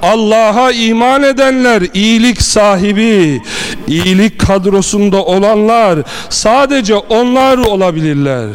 Allah'a iman edenler, iyilik sahibi, iyilik kadrosunda olanlar sadece onlar olabilirler.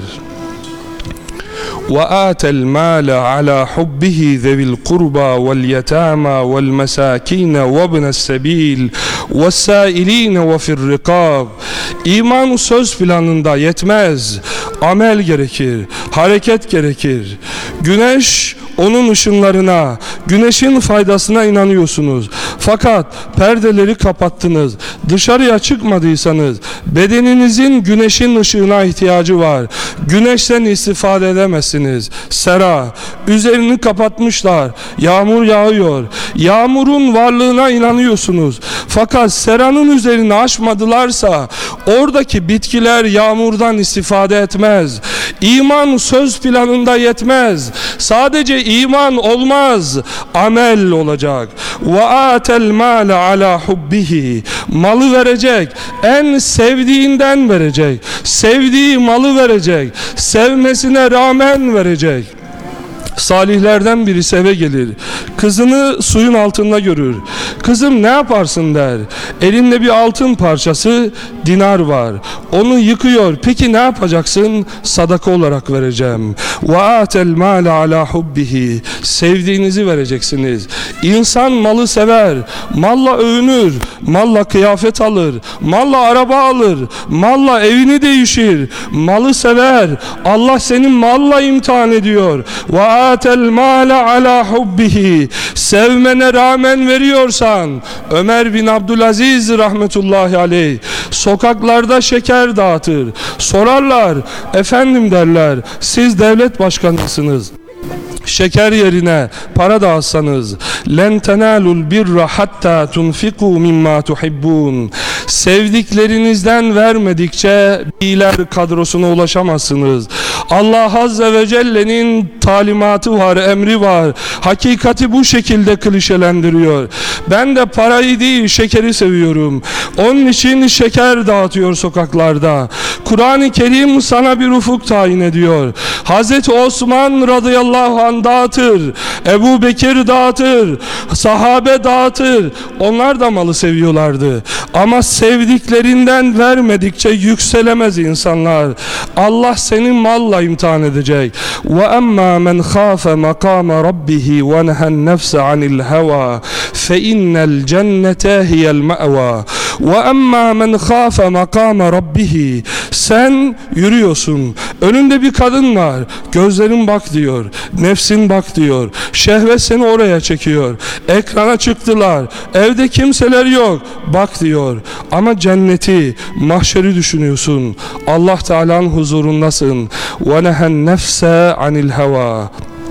وآتى المال على حبه ذوي القربى واليتامى والمساكين وابن السبيل والسائلين وفي الرقاب. İman söz planında yetmez. Amel gerekir, hareket gerekir. Güneş, onun ışınlarına, güneşin faydasına inanıyorsunuz. Fakat perdeleri kapattınız. Dışarıya çıkmadıysanız bedeninizin güneşin ışığına ihtiyacı var. Güneşten istifade edemezsiniz. Sera, üzerini kapatmışlar. Yağmur yağıyor. Yağmurun varlığına inanıyorsunuz. Fakat seranın üzerini açmadılarsa oradaki bitkiler yağmurdan istifade etmez. İman söz planında yetmez. Sadece iman olmaz. Amel olacak. وَآتَ الْمَالَ عَلَى حُبِّهِ. Malı verecek. En sevdiğinden verecek. Sevdiği malı verecek. Sevmesine rağmen verecek. Salihlerden birisi eve gelir. Kızını suyun altında görür. Kızım ne yaparsın der. Elinde bir altın parçası, dinar var. Onu yıkıyor. Peki ne yapacaksın? Sadaka olarak vereceğim. وَآتَ الْمَالَ عَلَى حُبِّهِ. Sevdiğinizi vereceksiniz. İnsan malı sever. Malla övünür. Malla kıyafet alır. Malla araba alır. Malla evini değişir. Malı sever. Allah senin malla imtihan ediyor. وَآتَ الْمَالَ عَلَى حُبِّهِ. Sevmene rağmen veriyorsan, Ömer bin Abdülaziz rahmetullahi aleyh sokaklarda şeker dağıtır. Sorarlar, efendim derler, siz devlet başkanısınız. Şeker yerine para dağıtsanız len tenalul birra hatta tunfiku mimma tuhibbun. Sevdiklerinizden vermedikçe iyiler kadrosuna ulaşamazsınız. Allah Azze ve Celle'nin talimatı var, emri var. Hakikati bu şekilde klişelendiriyor. Ben de parayı değil şekeri seviyorum. Onun için şeker dağıtıyor sokaklarda. Kur'an-ı Kerim sana bir ufuk tayin ediyor. Hazreti Osman radıyallahu anh dağıtır. Ebu Bekir dağıtır. Sahabe dağıtır. Onlar da malı seviyorlardı. Ama sevdiklerinden vermedikçe yükselemez insanlar. Allah senin malla imtihan edecek. وَأَمَّا مَنْ خَافَ مَقَامَ رَبِّهِ وَنَهَى النَّفْسَ عَنِ الْهَوَى فَإِنَّ الْجَنَّةَ هِيَ الْمَأْوَى. وَأَمَّا مَنْ خَافَ مَقَامَ رَبِّهِ. Sen yürüyorsun. Önünde bir kadın var. Gözlerin bak diyor. Nefsin bak diyor. Şehvet seni oraya çekiyor. Ekrana çıktılar. Evde kimseler yok. Bak diyor. Ama cenneti, mahşeri düşünüyorsun. Allah Teala'nın huzurundasın. وَنَهَا النَّفْسَ عَنِ الْهَوَى.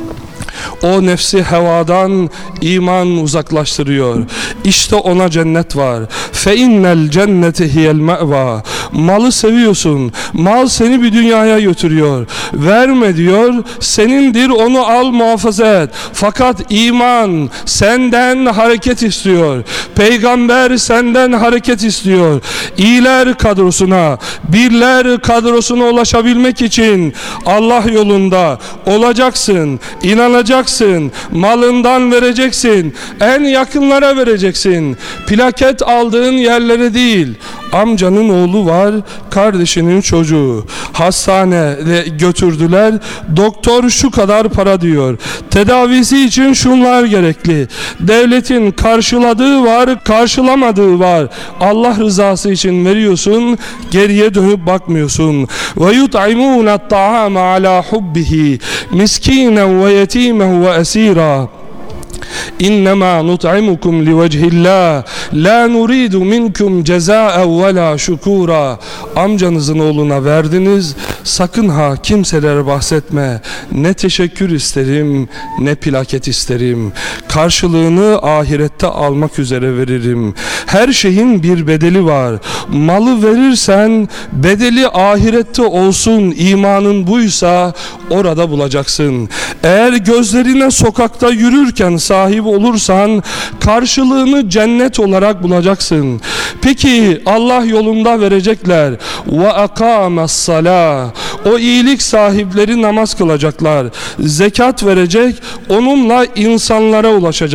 O nefsi hevadan iman uzaklaştırıyor. İşte ona cennet var. فَاِنَّ الْجَنَّةِ هِيَ الْمَأْوَى. Malı seviyorsun. Mal seni bir dünyaya götürüyor. Verme diyor. Senindir, onu al, muhafaza et. Fakat iman senden hareket istiyor. Peygamber senden hareket istiyor. İyiler kadrosuna, birler kadrosuna ulaşabilmek için Allah yolunda olacaksın. İnanacaksın. Malından vereceksin. En yakınlara vereceksin. Plaket aldığın yerlere değil. Amcanın oğlu var, kardeşinin çocuğu. Hastaneye götürdüler. Doktor şu kadar para diyor. Tedavisi için şunlar gerekli. Devletin karşıladığı var, karşılamadığı var. Allah rızası için veriyorsun, geriye dönüp bakmıyorsun. Ve yut'imûne at-ta'âme alâ hubbihi miskînen ve yetîmen ve esîrâ. İnnemâ nut'imukum liwejhillâh la nuridu minkum cezâen ve la şukûrâ. Amcanızın oğluna verdiniz, sakın ha kimselere bahsetme. Ne teşekkür isterim, ne plaket isterim. Karşılığını ahirette almak üzere veririm. Her şeyin bir bedeli var. Malı verirsen bedeli ahirette olsun. İmanın buysa orada bulacaksın. Eğer gözlerine sokakta yürürken sahip olursan karşılığını cennet olarak bulacaksın. Peki Allah yolunda verecekler. Ve akamassalah. O iyilik sahipleri namaz kılacaklar. Zekat verecek. Onunla insanlara ulaşacak.